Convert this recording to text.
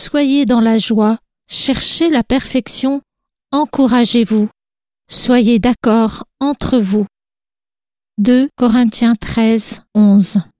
soyez dans la joie, cherchez la perfection, encouragez-vous, soyez d'accord entre vous. 2 Corinthiens 13, 11.